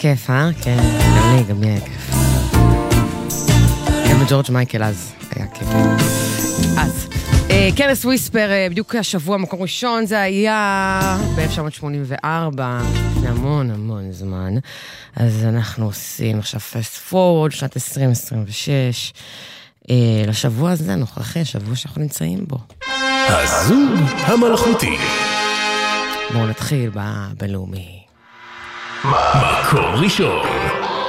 כיף, כן, גם לי היה כיף. גם ג'ורג' מייקל אז היה כיף. אז, כנס וויספר, בדיוק השבוע, מקום ראשון, זה היה ב-1984, לפני המון זמן. אז אנחנו עושים עכשיו פסט פורוורד, שנת 2026. לשבוע הזה, נוכחי, השבוע שאנחנו נמצאים בו. הזוג המלאכותי. בואו נתחיל בבינלאומי. מקום ראשון.